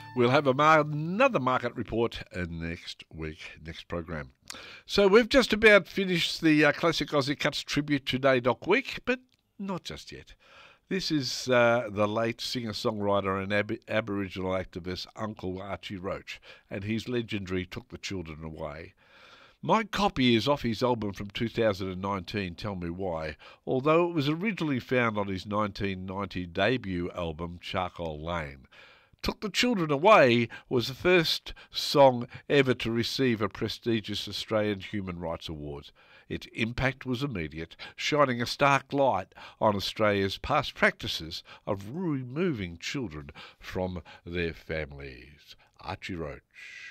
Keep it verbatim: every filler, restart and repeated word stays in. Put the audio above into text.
We'll have a mar- another market report uh, next week, next program. So we've just about finished the uh, Classic Aussie Cuts tribute to Doc Week, but not just yet. This is uh, the late singer-songwriter and ab- Aboriginal activist Uncle Archie Roach, and his legendary Took the Children Away. My copy is off his album from two thousand nineteen, Tell Me Why, although it was originally found on his nineteen ninety debut album, Charcoal Lane. Took the Children Away was the first song ever to receive a prestigious Australian Human Rights Award. Its impact was immediate, shining a stark light on Australia's past practices of removing children from their families. Archie Roach.